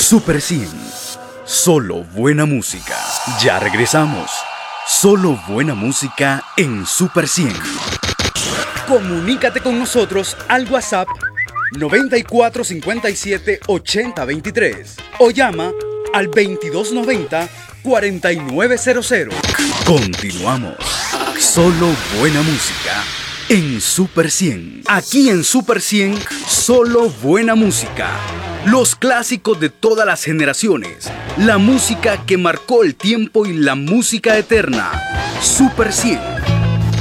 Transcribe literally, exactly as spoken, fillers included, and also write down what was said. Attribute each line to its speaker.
Speaker 1: Super cien. Solo buena música. Ya regresamos. Solo buena música en Super cien. Comunícate con nosotros al WhatsApp noventa y cuatro cincuenta y siete ochenta veintitrés o llama al veintidós noventa cuarenta y nueve cero cero. Continuamos. Solo buena música en Super cien. Aquí en Super cien, solo buena música. Los clásicos de todas las generaciones. La música que marcó el tiempo y la música eterna. Super cien.